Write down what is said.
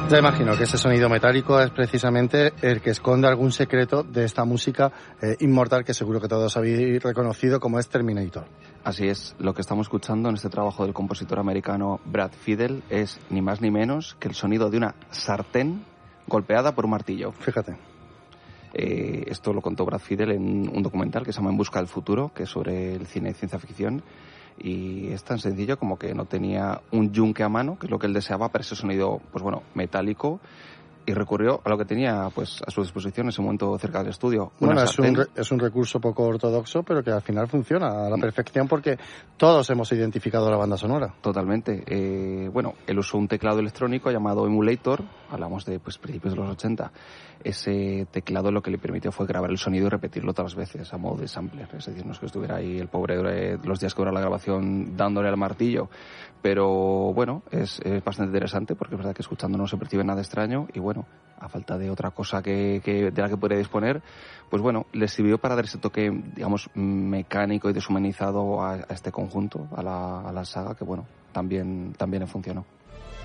Ya imagino que ese sonido metálico es precisamente el que esconde algún secreto de esta música inmortal que seguro que todos habéis reconocido como es Terminator. Así es, lo que estamos escuchando en este trabajo del compositor americano Brad Fiedel es ni más ni menos que el sonido de una sartén golpeada por un martillo. Fíjate. Esto lo contó Brad Fiedel en un documental que se llama En busca del futuro, que es sobre el cine de ciencia ficción. Y es tan sencillo como que no tenía un yunque a mano, que es lo que él deseaba para ese sonido, pues bueno, metálico, y recurrió a lo que tenía pues a su disposición en ese momento cerca del estudio. Bueno, es un recurso poco ortodoxo, pero que al final funciona a la perfección porque todos hemos identificado la banda sonora. Totalmente. Bueno, él usó un teclado electrónico llamado Emulator, hablamos de pues principios de los 80. Ese teclado lo que le permitió fue grabar el sonido y repetirlo otras veces a modo de sampler. Es decir, no es que estuviera ahí el pobre los días que dura la grabación dándole al martillo. Pero bueno, es bastante interesante porque es verdad que escuchando no se percibe nada extraño y bueno, a falta de otra cosa de la que podría disponer, pues bueno, le sirvió para dar ese toque, digamos, mecánico y deshumanizado a este conjunto, a la saga, que bueno, también funcionó.